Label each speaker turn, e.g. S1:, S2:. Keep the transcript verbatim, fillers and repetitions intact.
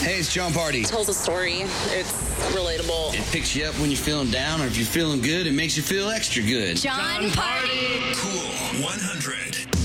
S1: Hey, it's John Party.
S2: It tells a story. It's relatable.
S1: It picks you up when you're feeling down, or if you're feeling good, it makes you feel extra good.
S3: John Party.
S4: Cool one hundred.